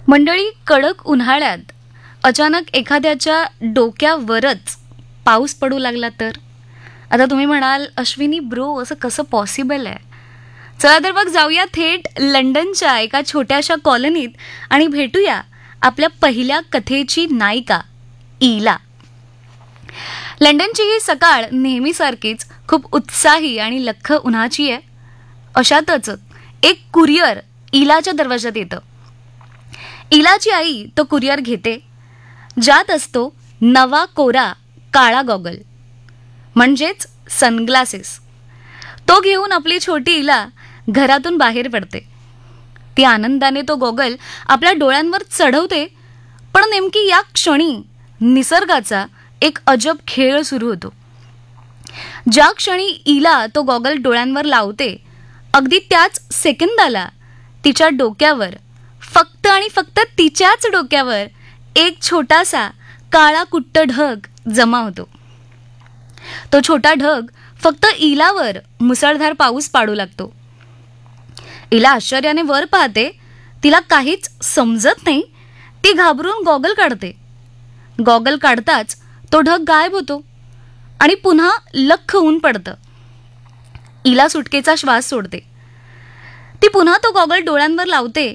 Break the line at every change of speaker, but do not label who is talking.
मंडळी, कडक उन्हाळ्यात अचानक एखाद्याच्या डोक्यावरच पाऊस पडू लागला तर आता तुम्ही म्हणाल, अश्विनी ब्रो, असं कसं पॉसिबल आहे? चला तर मग जाऊया थेट लंडनच्या एका छोट्याशा कॉलनीत आणि भेटूया आपल्या पहिल्या कथेची नायिका इला. लंडनची ही सकाळ नेहमीसारखीच खूप उत्साही आणि लख्ख उन्हाची आहे. अशातच एक कुरिअर इलाच्या दरवाजात येतं. इलाची आई तो कुरिअर घेते, ज्यात असतो नवा कोरा काळा गॉगल, म्हणजेच सनग्लासेस. तो घेऊन आपली छोटी इला घरातून बाहेर पडते. ती आनंदाने तो गॉगल आपल्या डोळ्यांवर चढवते, पण नेमकी या क्षणी निसर्गाचा एक अजब खेळ सुरू होतो. ज्या क्षणी इला तो गॉगल डोळ्यांवर लावते, अगदी त्याच सेकंदाला तिच्या डोक्यावर, फक्त आणि फक्त तिच्याच डोक्यावर, एक छोटासा काळा कुट्ट ढग जमा होतो. तो छोटा ढग फक्त इलावर मुसळधार पाऊस पाडू लागतो. इला आश्चर्याने वर पाहते. तिला काहीच समजत नाही. ती घाबरून गॉगल काढते. गॉगल काढताच तो ढग गायब होतो आणि पुन्हा लख्ख ऊन पडतं. इला सुटकेचा श्वास सोडते. ती पुन्हा तो गॉगल डोळ्यांवर लावते